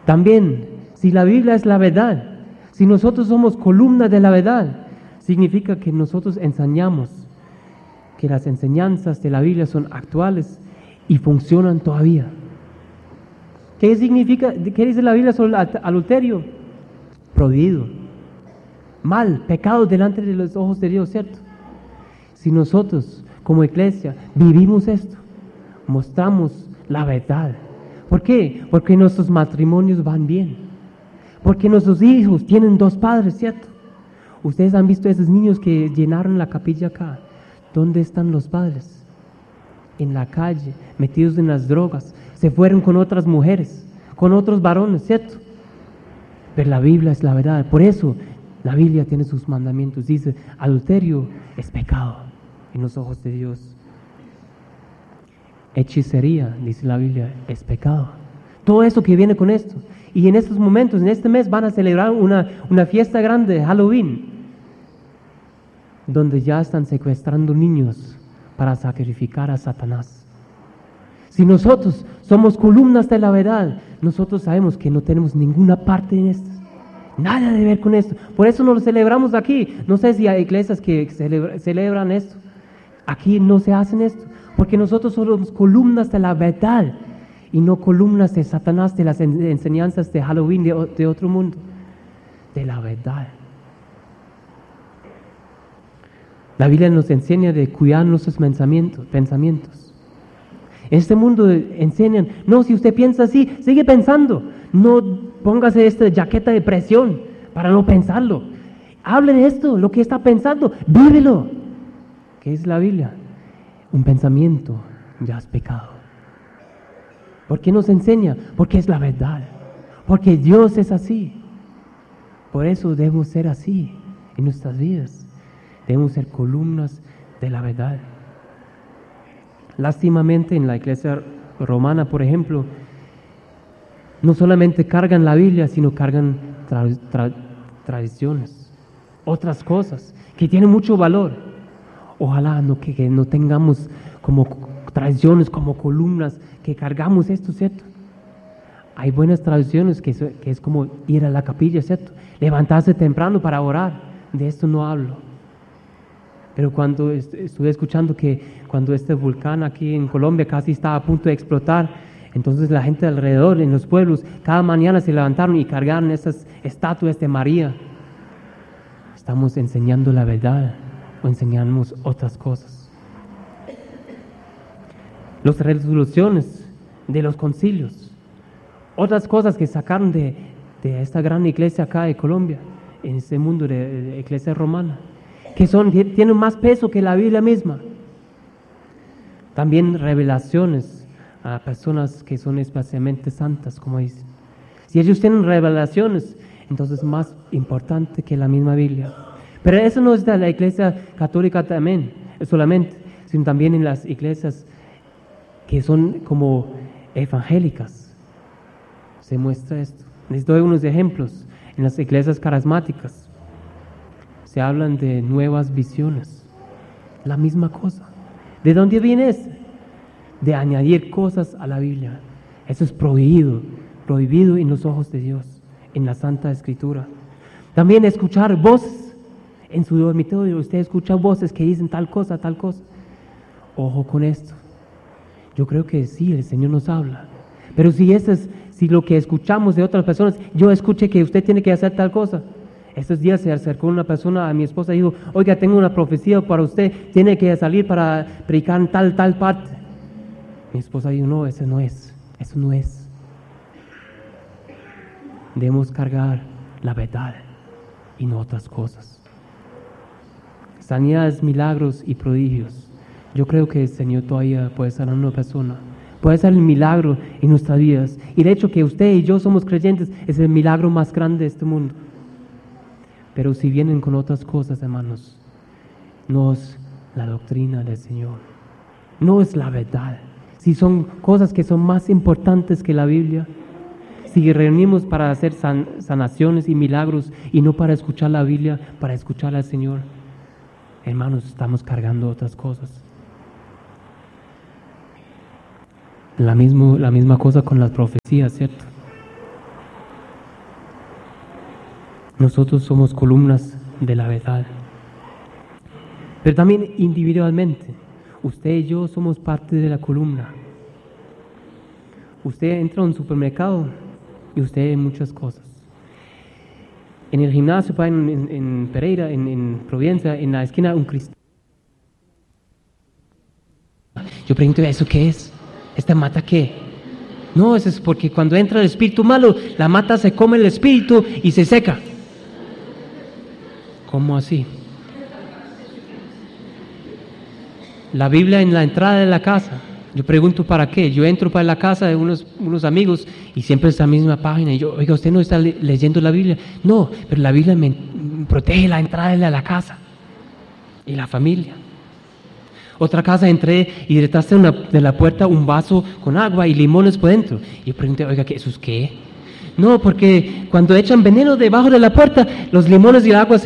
También, si la Biblia es la verdad, si nosotros somos columna de la verdad, significa que nosotros enseñamos que las enseñanzas de la Biblia son actuales y funcionan todavía. ¿Qué significa? ¿Qué dice la Biblia sobre el adulterio? Prohibido. Mal, pecado delante de los ojos de Dios, ¿cierto? Si nosotros, como iglesia, vivimos esto, mostramos la verdad. ¿Por qué? Porque nuestros matrimonios van bien. Porque nuestros hijos tienen 2 padres, ¿cierto? Ustedes han visto a esos niños que llenaron la capilla acá. ¿Dónde están los padres? En la calle, metidos en las drogas. Se fueron con otras mujeres, con otros varones, ¿cierto? Pero la Biblia es la verdad. Por eso la Biblia tiene sus mandamientos. Dice, adulterio es pecado en los ojos de Dios. Hechicería, dice la Biblia, es pecado. Todo eso que viene con esto. Y en estos momentos, en este mes, van a celebrar una fiesta grande de Halloween, donde ya están secuestrando niños para sacrificar a Satanás. Si nosotros somos columnas de la verdad, nosotros sabemos que no tenemos ninguna parte en esto. Nada de ver con esto. Por eso no lo celebramos aquí. No sé si hay iglesias que celebran esto. Aquí no se hacen esto. Porque nosotros somos columnas de la verdad y no columnas de Satanás, de las enseñanzas de Halloween, de otro mundo. De la verdad. La Biblia nos enseña de cuidar nuestros pensamientos. En este mundo enseñan, no, si usted piensa así, sigue pensando. No póngase esta jaqueta de presión para no pensarlo. Hable de esto, lo que está pensando, vívelo. ¿Qué es la Biblia? Un pensamiento ya es pecado. ¿Por qué nos enseña? Porque es la verdad. Porque Dios es así. Por eso debemos ser así en nuestras vidas. Debemos ser columnas de la verdad. Lástimamente en la iglesia romana, por ejemplo, no solamente cargan la Biblia, sino cargan tradiciones, otras cosas que tienen mucho valor. Ojalá que no tengamos como tradiciones, como columnas, que cargamos esto, ¿cierto? Hay buenas tradiciones que es como ir a la capilla, ¿cierto? Levantarse temprano para orar. De esto no hablo. Pero cuando estuve escuchando que cuando este volcán aquí en Colombia casi estaba a punto de explotar, entonces la gente alrededor, en los pueblos, cada mañana se levantaron y cargaron esas estatuas de María. Estamos enseñando la verdad o enseñamos otras cosas. Las resoluciones de los concilios, otras cosas que sacaron de esta gran iglesia acá de Colombia, en este mundo de iglesia romana, que tienen más peso que la Biblia misma. También revelaciones a personas que son especialmente santas, como dicen. Si ellos tienen revelaciones, entonces es más importante que la misma Biblia. Pero eso no es de la iglesia católica también, solamente, sino también en las iglesias que son como evangélicas. Se muestra esto. Les doy unos ejemplos. En las iglesias carismáticas se hablan de nuevas visiones. La misma cosa. ¿De dónde viene eso? De añadir cosas a la Biblia. Eso es prohibido en los ojos de Dios, en la Santa Escritura. También escuchar voces en su dormitorio. Usted escucha voces que dicen tal cosa, tal cosa. Ojo con esto. Yo creo que sí, el Señor nos habla. Pero si lo que escuchamos de otras personas, yo escuché que usted tiene que hacer tal cosa. Estos días se acercó una persona a mi esposa y dijo, oiga, tengo una profecía para usted, tiene que salir para predicar en tal parte. Mi esposa dijo, no, eso no es. Debemos cargar la verdad y no otras cosas. Sanidades, milagros y prodigios. Yo creo que el Señor todavía puede sanar a una persona. Puede ser el milagro en nuestras vidas. Y el hecho que usted y yo somos creyentes es el milagro más grande de este mundo. Pero si vienen con otras cosas, hermanos, no es la doctrina del Señor. No es la verdad. Si son cosas que son más importantes que la Biblia, si reunimos para hacer sanaciones y milagros y no para escuchar la Biblia, para escuchar al Señor, hermanos, estamos cargando otras cosas. La misma cosa con las profecías, ¿cierto? nosotros somos columnas de la verdad. Pero también individualmente, usted y yo somos parte de la columna. Usted entra a un supermercado y usted ve muchas cosas. En el gimnasio, en Pereira, en Providencia, en la esquina, un cristiano. Yo pregunto, ¿eso qué es? ¿Esta mata qué? No, eso es porque cuando entra el espíritu malo, la mata se come el espíritu y se seca. ¿Cómo así? La Biblia en la entrada de la casa. Yo pregunto, ¿para qué? Yo entro para la casa de unos amigos y siempre es la misma página. Y yo, oiga, ¿usted no está leyendo la Biblia? No, pero la Biblia me protege la entrada de la casa y la familia. Otra casa entré y detrás de la puerta un vaso con agua y limones por dentro. Y yo pregunté, oiga, ¿eso es qué? No, porque cuando echan veneno debajo de la puerta, los limones y el agua